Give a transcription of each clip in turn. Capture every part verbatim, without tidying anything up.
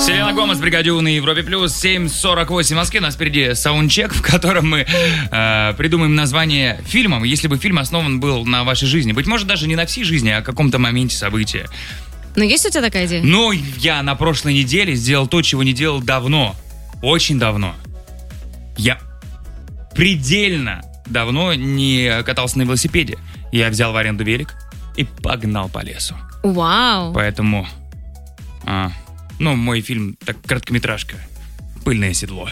Селена Гомес, Бригадю на Европе Плюс, семь сорок восемь в Москве. У нас впереди саундчек, в котором мы э, придумаем название фильмам, если бы фильм основан был на вашей жизни. Быть может, даже не на всей жизни, а о каком-то моменте события. Ну, есть у тебя такая идея? Ну, я на прошлой неделе сделал то, чего не делал давно. Очень давно. Я предельно давно не катался на велосипеде. Я взял в аренду велик и погнал по лесу. Вау. Поэтому, а, ну, мой фильм, так, короткометражка. «Пыльное седло».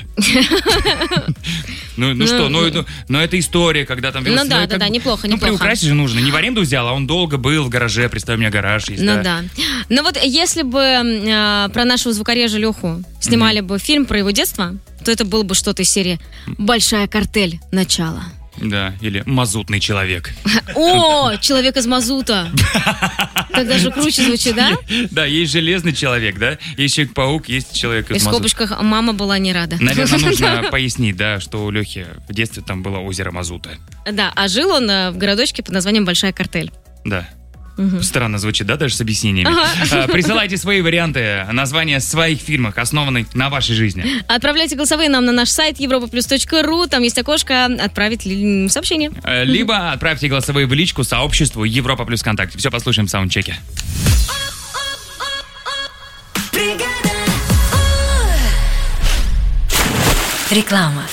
Ну, ну что, ну, ну, ну это история, когда там... Ну да, да, да, неплохо, Ну, неплохо. приукрасить же нужно. Не в аренду взял, а он долго был в гараже. Представь, у меня гараж есть, Ну да. да. Ну вот если бы э, про нашего звукорежа Леху снимали бы фильм про его детство, то это было бы что-то из серии «Большая картель. Начало». Да, или «Мазутный человек». О, человек из мазута. Так даже круче звучит, да? Да, есть железный человек, да? Есть Человек-паук, есть человек И из в мазута. скобочках «мама была не рада». Наверное, нужно пояснить, да, что у Лехи в детстве там было озеро Мазута. Да, а жил он э, в городочке под названием Большая Картель. Да. Странно звучит, да, даже с объяснениями. А, присылайте свои варианты, названия своих фильмов, основанных на вашей жизни. Отправляйте голосовые нам на наш сайт европа плюс точка ру. Там есть окошко «Отправить ли- сообщение». А, Либо отправьте голосовые в личку сообществу Европа Плюс ВКонтакте. Все послушаем в саундчеке. Реклама.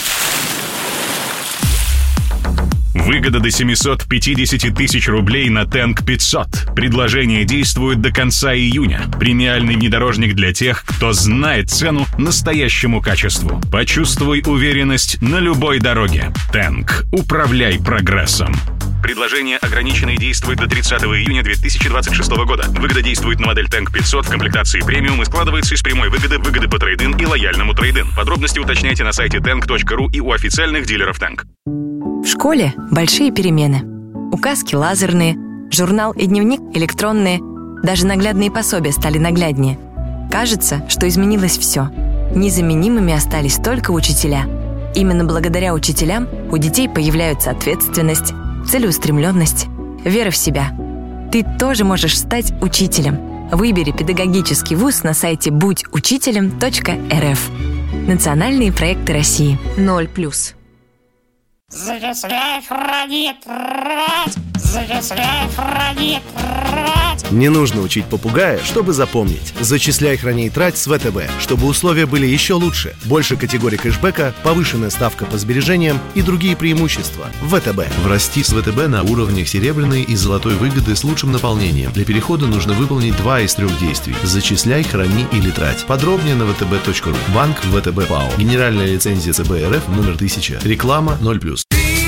Выгода до семьсот пятьдесят тысяч рублей на Тэнк пятьсот. Предложение действует до конца июня. Премиальный внедорожник для тех, кто знает цену настоящему качеству. Почувствуй уверенность на любой дороге. Тэнк. Управляй прогрессом. Предложение ограничено и действует до тридцатого июня две тысячи двадцать шестого года. Выгода действует на модель Тэнк пятьсот в комплектации премиум и складывается из прямой выгоды, выгоды по трейд-ин и лояльному трейд-ин. Подробности уточняйте на сайте тэнк точка ру и у официальных дилеров Тэнк. В школе большие перемены. Указки лазерные, журнал и дневник электронные. Даже наглядные пособия стали нагляднее. Кажется, что изменилось все. Незаменимыми остались только учителя. Именно благодаря учителям у детей появляются ответственность, целеустремленность, вера в себя. Ты тоже можешь стать учителем. Выбери педагогический вуз на сайте будь учителем точка эр эф. Национальные проекты России. Ноль плюс. Зачисляй, храни, трать! Зачисляй, храни, трать! Не нужно учить попугая, чтобы запомнить. Зачисляй, храни и трать с вэ тэ бэ, чтобы условия были еще лучше. Больше категорий кэшбэка, повышенная ставка по сбережениям и другие преимущества. вэ тэ бэ. Врасти с вэ тэ бэ на уровнях серебряной и золотой выгоды с лучшим наполнением. Для перехода нужно выполнить два из трех действий. Зачисляй, храни или трать. Подробнее на вэ тэ бэ точка ру. Банк вэ тэ бэ ПАО. Генеральная лицензия цэ бэ эр эф номер тысяча. Реклама ноль плюс.